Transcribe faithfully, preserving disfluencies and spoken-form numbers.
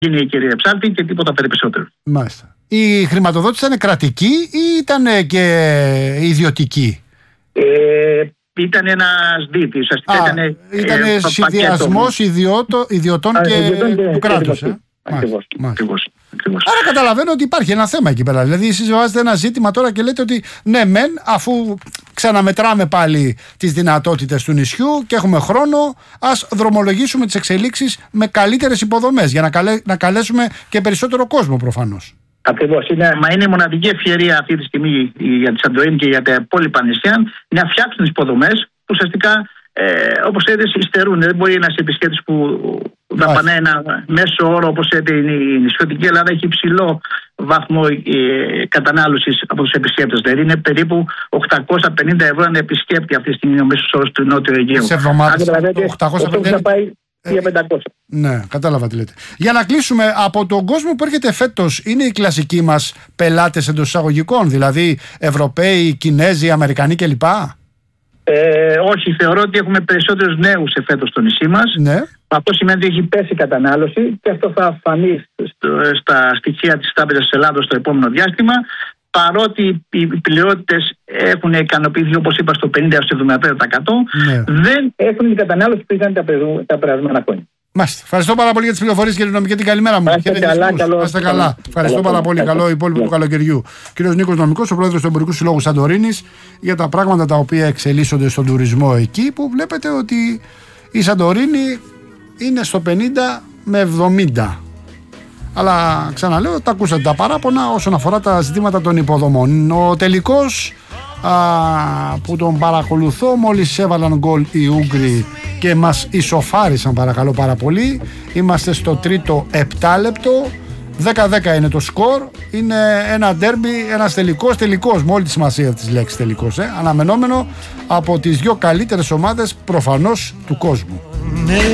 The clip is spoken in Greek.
γίνει η κυρία Ψάλτη και τίποτα περισσότερο. Μάλιστα. Η χρηματοδότηση ήταν κρατική ή ήταν και ιδιωτική? Ε, ήταν ένας δίτη. Ήταν ε, συνδυασμός ιδιωτών και, και του κράτους. Ε? Ακριβώς, ακριβώς, ακριβώς. Άρα καταλαβαίνω ότι υπάρχει ένα θέμα εκεί πέρα. Δηλαδή, εσείς βάζετε ένα ζήτημα τώρα και λέτε ότι ναι, μεν, αφού ξαναμετράμε πάλι τις δυνατότητες του νησιού και έχουμε χρόνο, ας δρομολογήσουμε τις εξελίξεις με καλύτερες υποδομές για να, καλέ, να καλέσουμε και περισσότερο κόσμο προφανώς. Ακριβώς. Είναι, μα είναι η μοναδική ευκαιρία αυτή τη στιγμή για τη Σαντορίνη και για τα υπόλοιπα νησιά να φτιάξουν τις υποδομές που ουσιαστικά. Ε, όπως έδειξε, υστερούν. Δεν μπορεί ένας επισκέπτης που δαπανάει ένα μέσο όρο, όπως έδειξε η νησιωτική Ελλάδα, έχει υψηλό βαθμό ε, κατανάλωσης από τους επισκέπτες. Δηλαδή είναι περίπου οκτακόσια πενήντα ευρώ ένα επισκέπτη αυτή τη στιγμή ο μέσος όρος του Νότιου Αιγαίου. Σε εβδομάδες οκτακόσια πενήντα θα πάει για πεντακόσια. Ναι, κατάλαβα τι λέτε. Για να κλείσουμε, από τον κόσμο που έρχεται φέτος, είναι οι κλασικοί μας πελάτες εντός εισαγωγικών, δηλαδή Ευρωπαίοι, Κινέζοι, Αμερικανοί κλπ? Ε, όχι, θεωρώ ότι έχουμε περισσότερους νέους εφέτος στο νησί μας. Ναι. Αυτό σημαίνει ότι έχει πέσει η κατανάλωση και αυτό θα φανεί στα στοιχεία της Τράπεζας της Ελλάδος στο επόμενο διάστημα. Παρότι οι πληρότητες έχουν ικανοποιηθεί, όπως είπα, στο πενήντα έως εβδομήντα πέντε τοις εκατό, ναι, δεν έχουν την κατανάλωση που είχαν τα, τα περασμένα χρόνια. Μάλιστα. Ευχαριστώ πάρα πολύ για τις πληροφορίες, κύριε Νομική. Την καλημέρα μου. Είστε καλά, καλό. Είστε καλά. Ευχαριστώ πάρα πολύ. Καλό υπόλοιπο του καλοκαιριού. Κύριος Νίκος Νομικός, ο πρόεδρος του Εμπορικού Συλλόγου Σαντορίνης, για τα πράγματα τα οποία εξελίσσονται στον τουρισμό εκεί, που βλέπετε ότι η Σαντορίνη είναι στο πενήντα με εβδομήντα. Αλλά ξαναλέω, τα ακούσατε τα παράπονα όσον αφορά τα ζητήματα των υποδομών. Ο τελικός α, που τον παρακολουθώ, μόλις έβαλαν γκολ οι Ούγγροι και μας ισοφάρισαν, παρακαλώ πάρα πολύ. Είμαστε στο τρίτο επτάλεπτο. δέκα δέκα είναι το σκορ. Είναι ένα ντέρμπι, ένας τελικός, τελικός με όλη τη σημασία της λέξης τελικός, ε, αναμενόμενο από τις δύο καλύτερες ομάδες προφανώς του κόσμου.